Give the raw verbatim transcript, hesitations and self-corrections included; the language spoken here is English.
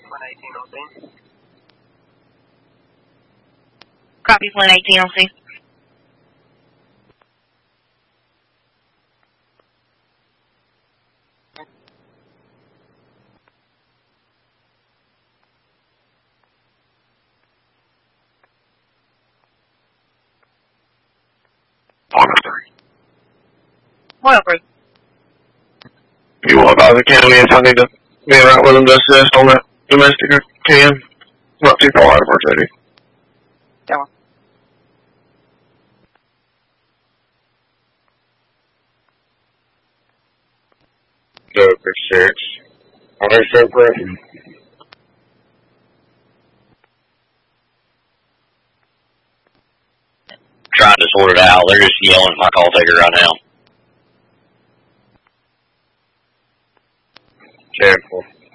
Flint eighteen on scene. Copy, Flint eighteen on scene. Oil crew. You want about the county if I need to be right with them to assist on that domestic or can? Not too far out of our city. That one. Joker six. On their show pressure. Trying to sort it out. They're just yelling at my call taker right now. Careful.